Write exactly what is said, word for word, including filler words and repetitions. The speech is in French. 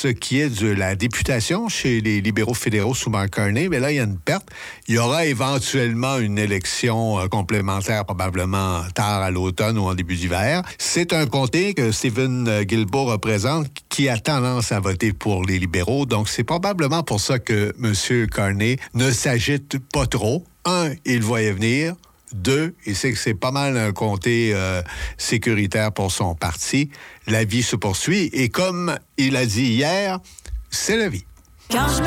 ce qui est de la députation chez les libéraux fédéraux sous Mark Carney, mais là, il y a une perte. Il y aura éventuellement une élection euh, complémentaire, probablement tard à l'automne ou en début d'hiver. C'est un comté que Stephen Guilbeault représente qui a tendance à voter pour les libéraux. Donc, c'est probablement pour ça que M. Carney ne s'agite pas trop. Un, il voyait venir. Deux, il sait que c'est pas mal un comté euh, sécuritaire pour son parti. La vie se poursuit et comme il a dit hier, c'est la vie. Quand je